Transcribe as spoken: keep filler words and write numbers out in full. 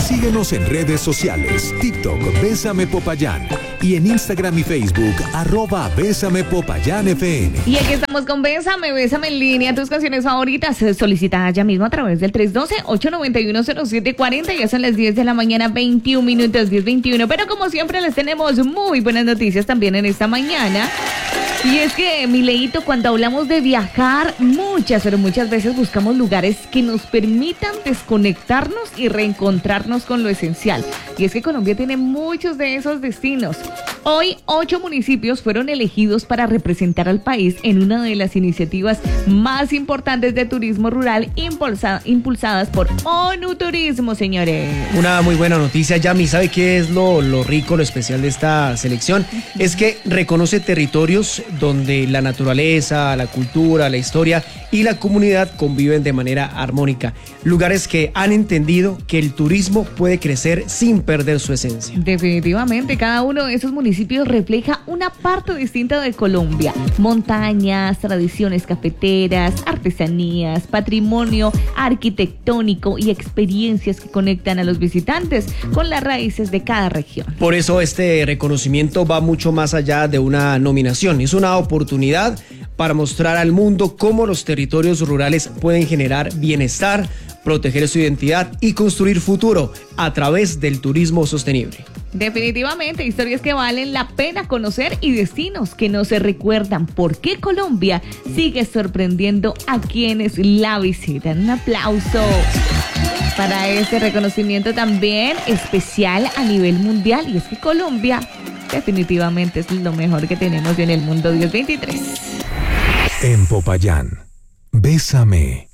Síguenos en redes sociales, TikTok, Bésame Popayán, y en Instagram y Facebook, arroba Bésame Popayán F M. Y aquí estamos con Bésame, Bésame en línea, tus canciones favoritas, solicitadas ya mismo a través del tres uno dos, ocho nueve uno, cero siete cuatro cero, ya son las diez de la mañana, veintiún minutos, diez veintiuno, pero como siempre les tenemos muy buenas noticias también en esta mañana. Y es que, Mileito, cuando hablamos de viajar, muchas, pero muchas veces buscamos lugares que nos permitan desconectarnos y reencontrarnos con lo esencial. Y es que Colombia tiene muchos de esos destinos. Hoy, ocho municipios fueron elegidos para representar al país en una de las iniciativas más importantes de turismo rural impulsa, impulsadas por ONU Turismo, señores. Una muy buena noticia, Yami. ¿Sabe qué es lo, lo rico, lo especial de esta selección? Uh-huh. Es que reconoce territorios donde la naturaleza, la cultura, la historia y la comunidad conviven de manera armónica. Lugares que han entendido que el turismo puede crecer sin perder su esencia. Definitivamente, cada uno de esos municipios refleja una parte distinta de Colombia. Montañas, tradiciones cafeteras, artesanías, patrimonio arquitectónico y experiencias que conectan a los visitantes con las raíces de cada región. Por eso este reconocimiento va mucho más allá de una nominación. Es una oportunidad para mostrar al mundo cómo los territorios rurales pueden generar bienestar, proteger su identidad y construir futuro a través del turismo sostenible. Definitivamente, historias que valen la pena conocer y destinos que no se recuerdan. ¿Por qué Colombia sigue sorprendiendo a quienes la visitan? Un aplauso para este reconocimiento también especial a nivel mundial. Y es que Colombia definitivamente es lo mejor que tenemos en el mundo diez veintitrés. En Popayán, Bésame.